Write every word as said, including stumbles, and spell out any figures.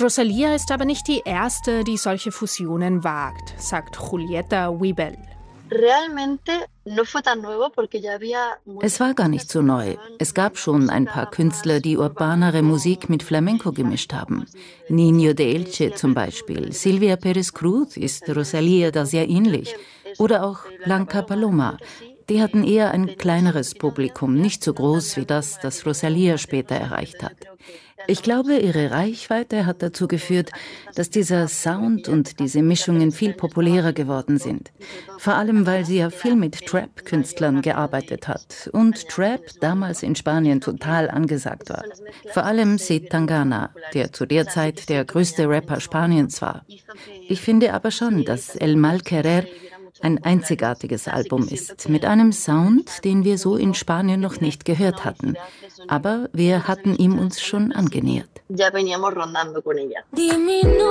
Rosalía ist aber nicht die erste, die solche Fusionen wagt, sagt Julieta Wibel. Es war gar nicht so neu. Es gab schon ein paar Künstler, die urbanere Musik mit Flamenco gemischt haben. Niño de Elche zum Beispiel. Silvia Pérez Cruz ist Rosalía da sehr ähnlich. Oder auch Blanca Paloma. Die hatten eher ein kleineres Publikum, nicht so groß wie das, das Rosalía später erreicht hat. Ich glaube, ihre Reichweite hat dazu geführt, dass dieser Sound und diese Mischungen viel populärer geworden sind. Vor allem, weil sie ja viel mit Trap-Künstlern gearbeitet hat und Trap damals in Spanien total angesagt war. Vor allem Sid Tangana, der zu der Zeit der größte Rapper Spaniens war. Ich finde aber schon, dass El Mal Querer ein einzigartiges Album ist, mit einem Sound, den wir so in Spanien noch nicht gehört hatten. Aber wir hatten ihm uns schon angenähert.